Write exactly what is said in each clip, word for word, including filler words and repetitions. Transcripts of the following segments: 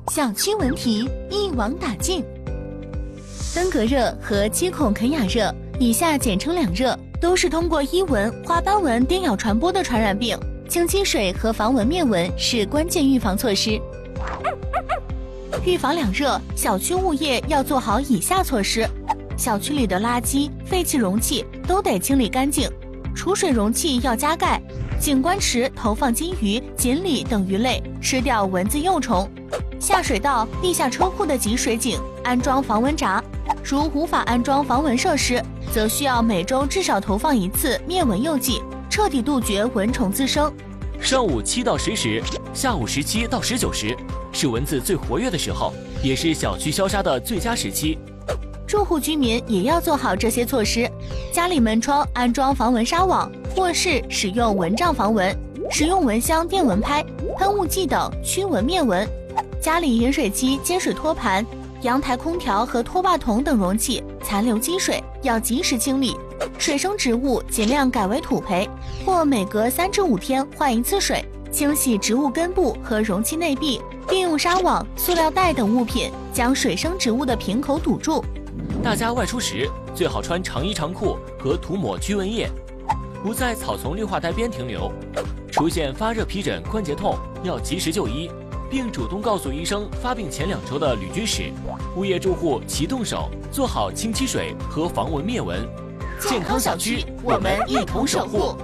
小区文题一网打尽。登革热和基孔肯雅热，以下简称两热，都是通过伊蚊、花斑蚊叮咬传播的传染病。清积水和防蚊灭蚊是关键预防措施。预防两热，小区物业要做好以下措施：小区里的垃圾、废弃容器都得清理干净，储水容器要加盖，景观池投放金鱼、锦鲤等鱼类，吃掉蚊子幼虫。下水道、地下车库的集水井安装防蚊闸，如无法安装防蚊设施，则需要每周至少投放一次灭蚊诱剂，彻底杜绝蚊虫滋生。 上午七到十时，下午十七到十九时，是蚊子最活跃的时候，也是小区消杀的最佳时期。 住户居民也要做好这些措施，家里门窗安装防蚊纱网，卧室使用蚊帐防蚊，使用蚊香、电蚊拍、喷雾剂等驱蚊灭蚊。家里饮水机、接水托盘、阳台空调和拖把桶等容器残留积水要及时清理，水生植物尽量改为土培，或每隔三至五天换一次水，清洗植物根部和容器内壁，并用纱网、塑料袋等物品将水生植物的瓶口堵住。 大家外出时最好穿长衣长裤和涂抹驱蚊液，不在草丛绿化带边停留。出现发热、皮疹、关节痛要及时就医，并主动告诉医生发病前两周的旅居史。物业住户齐动手，做好清积水和防蚊灭蚊。健康小区，我们一同守护。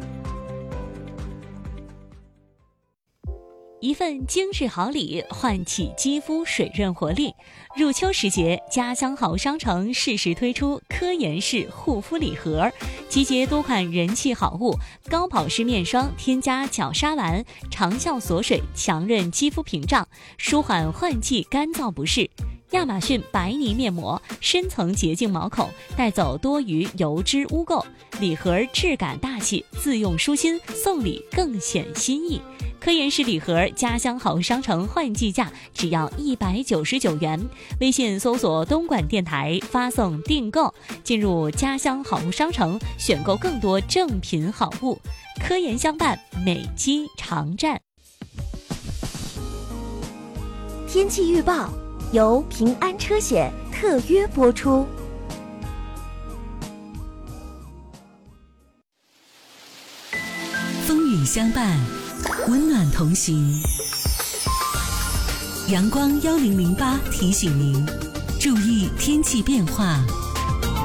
一份今日好礼，唤起肌肤水润活力。入秋时节，家乡好商城适时推出科颜氏护肤礼盒，集结多款人气好物，高保湿面霜添加角鲨烷，长效锁水，强韧肌肤屏障，舒缓换季干燥不适。亚马逊白泥面膜，深层洁净毛孔，带走多余油脂污垢。礼盒质感大气，自用舒心，送礼更显心意。科颜氏礼盒家乡好商城换季价只要一百九十九元，微信搜索东莞电台发送订购，进入家乡好物商城选购更多正品好物。科颜相伴，美肌常战。 天气预报由平安车险特约播出。 风雨相伴，温暖同行。阳光幺零零八提醒您，注意天气变化，